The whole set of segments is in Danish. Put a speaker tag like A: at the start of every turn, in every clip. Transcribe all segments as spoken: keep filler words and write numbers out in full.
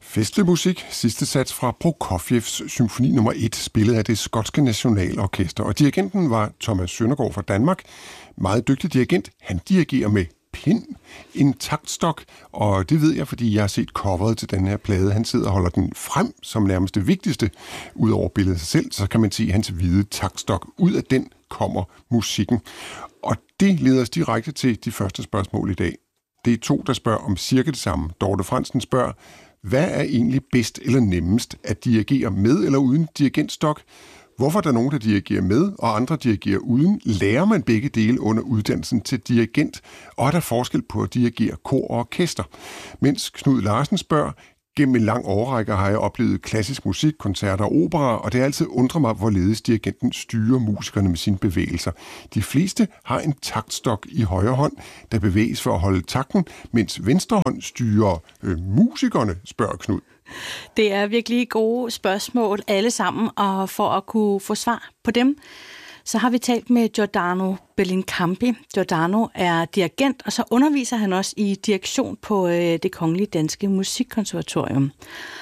A: Festlig musik, sidste sats fra Prokofievs symfoni nummer et, spillet af det skotske nationalorkester. Og dirigenten var Thomas Søndergaard fra Danmark. Meget dygtig dirigent. Han dirigerer med pind, en taktstok, og det ved jeg, fordi jeg har set coveret til den her plade. Han sidder og holder den frem som nærmest det vigtigste, ud over billedet sig selv, så kan man se hans hvide taktstok. Ud af den kommer musikken. Og det leder os direkte til de første spørgsmål i dag. Det er to, der spørger om cirka det samme. Dorte Fransen spørger, hvad er egentlig bedst eller nemmest, at dirigere med eller uden dirigentstok? Hvorfor er der nogen, der dirigerer med, og andre dirigerer uden? Lærer man begge dele under uddannelsen til dirigent? Og er der forskel på at dirigere kor og orkester? Mens Knud Larsen spørger, gennem en lang årrække har jeg oplevet klassisk musik, koncerter og opera, og det har altid undret mig, hvorledes dirigenten styrer musikerne med sine bevægelser. De fleste har en taktstok i højre hånd, der bevæges for at holde takten, mens venstre hånd styrer øh, musikerne, spørger Knud.
B: Det er virkelig gode spørgsmål alle sammen, og for at kunne få svar på dem, så har vi talt med Giordano Bellincampi. Giordano er dirigent, og så underviser han også i direktion på øh, Det Kongelige Danske Musikkonservatorium.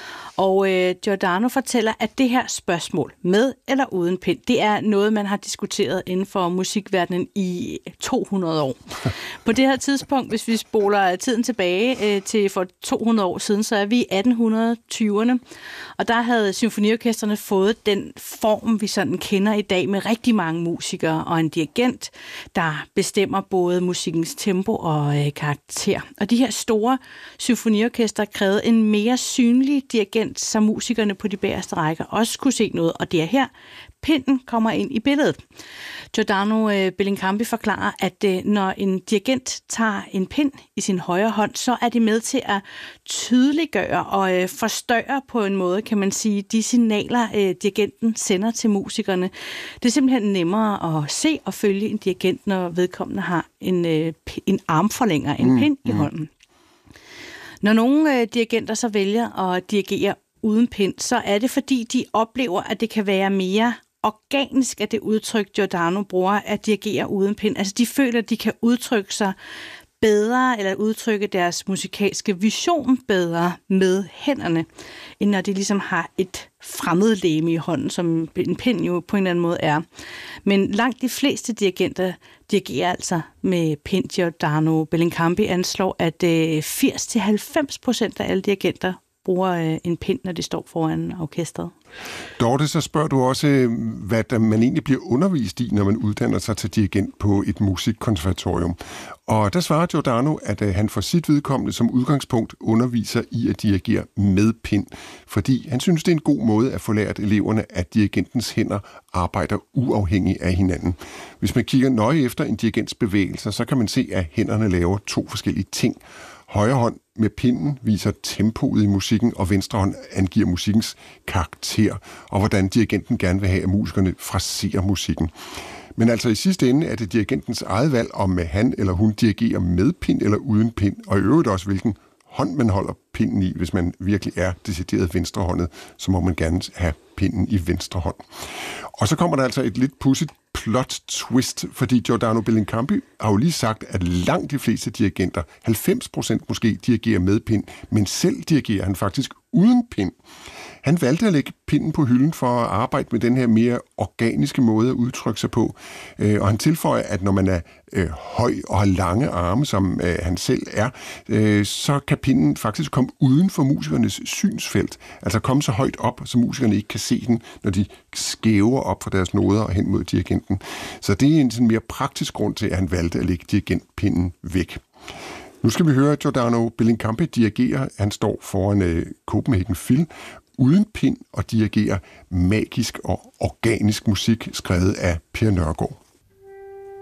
B: Og øh, Giordano fortæller, at det her spørgsmål, med eller uden pind, det er noget, man har diskuteret inden for musikverdenen i to hundrede år. På det her tidspunkt, hvis vi spoler tiden tilbage øh, til for to hundrede år siden, så er vi i atten tyverne, og der havde symfoniorkestrene fået den form, vi sådan kender i dag, med rigtig mange musikere og en dirigent, der bestemmer både musikkens tempo og øh, karakter. Og de her store symfoniorkestre krævede en mere synlig dirigent, så musikerne på de bagerste rækker også kunne se noget, og det er her, pinden kommer ind i billedet. Giordano Bellincampi forklarer, at når en dirigent tager en pind i sin højre hånd, så er det med til at tydeliggøre og forstørre på en måde, kan man sige, de signaler, dirigenten sender til musikerne. Det er simpelthen nemmere at se og følge en dirigent, når vedkommende har en, en armforlænger, en mm, pind i hånden. Når nogle øh, dirigenter så vælger at dirigere uden pind, så er det fordi, de oplever, at det kan være mere organisk, at det udtryk, Giordano bruger, at dirigere uden pind. Altså de føler, at de kan udtrykke sig bedre, eller udtrykke deres musikalske vision bedre med hænderne, end når de ligesom har et fremmedlegeme i hånden, som en pind jo på en eller anden måde er. Men langt de fleste dirigenter dirigerer altså med pind. Giordano Bellincampi anslår, at firs til halvfems procent af alle dirigenter bruger en pind, når de står foran orkestret.
A: Dorte, så spørger du også, hvad man egentlig bliver undervist i, når man uddanner sig til dirigent på et musikkonservatorium. Og der svarer Giordano, at han for sit vedkommende som udgangspunkt underviser i at dirigere med pind, fordi han synes, det er en god måde at få lært eleverne, at dirigentens hænder arbejder uafhængigt af hinanden. Hvis man kigger nøje efter en dirigents bevægelser, så kan man se, at hænderne laver to forskellige ting. Højre hånd med pinden viser tempoet i musikken, og venstre hånd angiver musikkens karakter, og hvordan dirigenten gerne vil have, at musikerne fraserer musikken. Men altså i sidste ende er det dirigentens eget valg, om han eller hun dirigerer med pind eller uden pind, og i øvrigt også hvilken hånd man holder pinden i. Hvis man virkelig er decideret venstrehåndet, så må man gerne have pinden i venstre hånd. Og så kommer der altså et lidt pudsigt plot twist, fordi Giordano Bellincampi har jo lige sagt, at langt de fleste dirigenter, halvfems procent måske, dirigerer med pind, men selv dirigerer han faktisk uden pind. Han valgte at lægge pinden på hylden for at arbejde med den her mere organiske måde at udtrykke sig på. Og han tilføjer, at når man er øh, høj og har lange arme, som øh, han selv er, øh, så kan pinden faktisk komme uden for musikernes synsfelt. Altså komme så højt op, så musikerne ikke kan se den, når de skæver op fra deres noder og hen mod dirigenten. Så det er en sådan mere praktisk grund til, at han valgte at lægge dirigentpinden væk. Nu skal vi høre Giordano Bellincampi dirigere. Han står foran øh, Copenhagen Phil uden pind og dirigerer magisk og organisk musik, skrevet af Per Nørgaard.